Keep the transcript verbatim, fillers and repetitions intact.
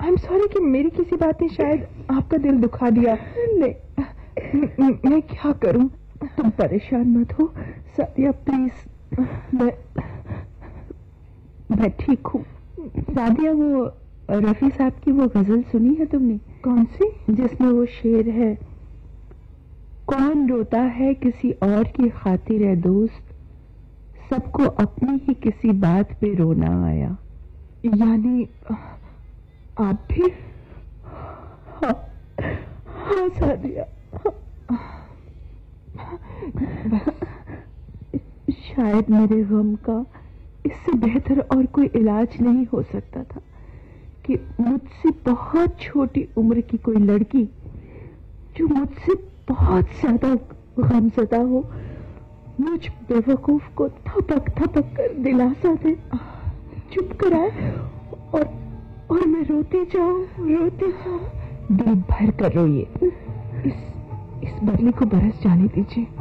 I am sorry कि मेरी किसी बात ने शायद आपका दिल दुखा दिया। नहीं, मैं क्या करूं? तुम परेशान मत हो सादिया, प्लीज। मैं मैं ठीक हूँ। सादिया, वो रफी साहब की वो गजल सुनी है तुमने? कौन सी? जिसमें वो शेर है, कौन रोता है किसी और की खातिर है दोस्त, सबको अपनी ही किसी बात पे रोना आया। यानी आप भी? हाँ, हाँ सादिया, शायद मेरे गम का इससे बेहतर और कोई इलाज नहीं हो सकता था कि मुझसे बहुत छोटी उम्र की कोई लड़की जो मुझसे बहुत ज्यादा गमज़दा हो, मुझ बेवकूफ को थपक थपक कर दिलासा दे, चुप कराए और और मैं रोती जाऊं रोती जाऊं। दिल भर कर रोइए, इस इस बदले को बरस जाने दीजिए।